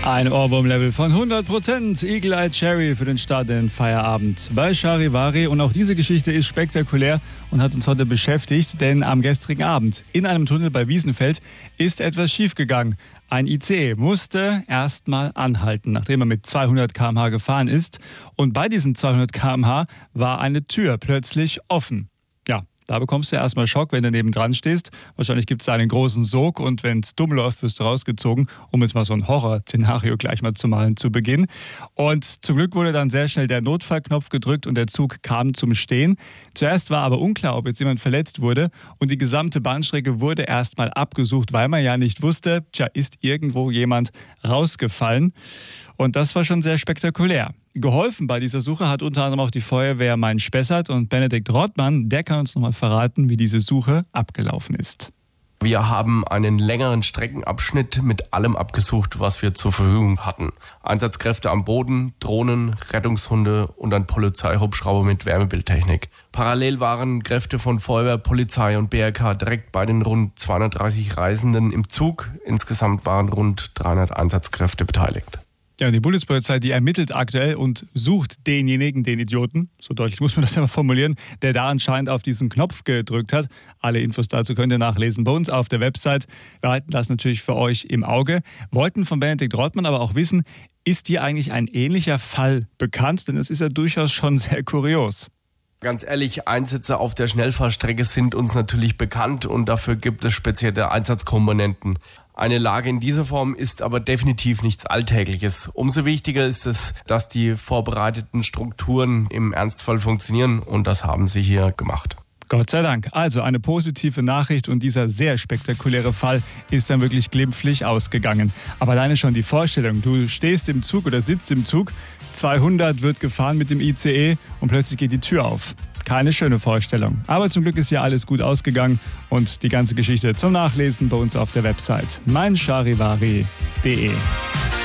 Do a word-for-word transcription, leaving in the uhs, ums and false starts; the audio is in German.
Ein Ohrwurm-Level von hundert Prozent. Eagle Eye Cherry für den Start in den Feierabend bei Charivari. Und auch diese Geschichte ist spektakulär und hat uns heute beschäftigt, denn am gestrigen Abend in einem Tunnel bei Wiesenfeld ist etwas schiefgegangen. Ein I C E musste erstmal anhalten, nachdem er mit zweihundert Kilometer pro Stunde gefahren ist. Und bei diesen zweihundert Kilometer pro Stunde war eine Tür plötzlich offen. Ja. Da bekommst du erstmal Schock, wenn du nebendran stehst. Wahrscheinlich gibt es da einen großen Sog und wenn es dumm läuft, wirst du rausgezogen, um jetzt mal so ein Horror-Szenario gleich mal zu malen zu Beginn. Und zum Glück wurde dann sehr schnell der Notfallknopf gedrückt und der Zug kam zum Stehen. Zuerst war aber unklar, ob jetzt jemand verletzt wurde und die gesamte Bahnstrecke wurde erstmal abgesucht, weil man ja nicht wusste, tja, ist irgendwo jemand rausgefallen. Und das war schon sehr spektakulär. Geholfen bei dieser Suche hat unter anderem auch die Feuerwehr Main-Spessart und Benedikt Rothmann, der kann uns nochmal verraten, wie diese Suche abgelaufen ist. Wir haben einen längeren Streckenabschnitt mit allem abgesucht, was wir zur Verfügung hatten. Einsatzkräfte am Boden, Drohnen, Rettungshunde und ein Polizeihubschrauber mit Wärmebildtechnik. Parallel waren Kräfte von Feuerwehr, Polizei und B R K direkt bei den rund zweihundertdreißig Reisenden im Zug. Insgesamt waren rund dreihundert Einsatzkräfte beteiligt. Ja, die Bundespolizei, die ermittelt aktuell und sucht denjenigen, den Idioten, so deutlich muss man das ja mal formulieren, der da anscheinend auf diesen Knopf gedrückt hat. Alle Infos dazu könnt ihr nachlesen bei uns auf der Website. Wir halten das natürlich für euch im Auge. Wollten von Benedikt Rothmann aber auch wissen, ist dir eigentlich ein ähnlicher Fall bekannt? Denn es ist ja durchaus schon sehr kurios. Ganz ehrlich, Einsätze auf der Schnellfahrstrecke sind uns natürlich bekannt und dafür gibt es spezielle Einsatzkomponenten. Eine Lage in dieser Form ist aber definitiv nichts Alltägliches. Umso wichtiger ist es, dass die vorbereiteten Strukturen im Ernstfall funktionieren und das haben sie hier gemacht. Gott sei Dank. Also eine positive Nachricht und dieser sehr spektakuläre Fall ist dann wirklich glimpflich ausgegangen. Aber alleine schon die Vorstellung, du stehst im Zug oder sitzt im Zug, zweihundert wird gefahren mit dem I C E und plötzlich geht die Tür auf. Keine schöne Vorstellung. Aber zum Glück ist ja alles gut ausgegangen und die ganze Geschichte zum Nachlesen bei uns auf der Website mein charivari punkt de.